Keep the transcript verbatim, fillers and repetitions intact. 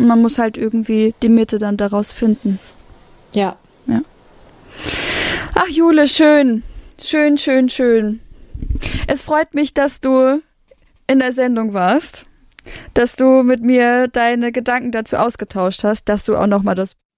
man muss halt irgendwie die Mitte dann daraus finden. Ja. Ja. Ach, Jule, schön. Schön, schön, schön. Es freut mich, dass du in der Sendung warst, dass du mit mir deine Gedanken dazu ausgetauscht hast, dass du auch nochmal das